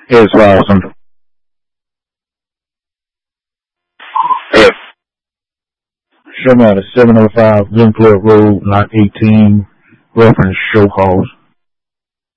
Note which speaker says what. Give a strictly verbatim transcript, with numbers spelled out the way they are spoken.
Speaker 1: Yes, awesome. Yes. Show me out of seven oh five Glen Club Road, lot eighteen, reference show calls.